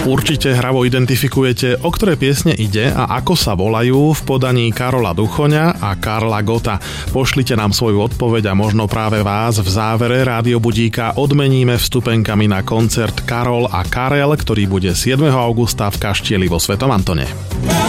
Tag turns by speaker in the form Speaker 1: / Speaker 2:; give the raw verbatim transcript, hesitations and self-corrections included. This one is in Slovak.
Speaker 1: Určite hravo identifikujete, o ktoré piesne ide a ako sa volajú v podaní Karola Duchoňa a Karla Gotta. Pošlite nám svoju odpoveď a možno práve vás v závere Rádio Budíka odmeníme vstupenkami na koncert Karol a Karel, ktorý bude siedmeho augusta v Kaštieli vo Svetom Antone.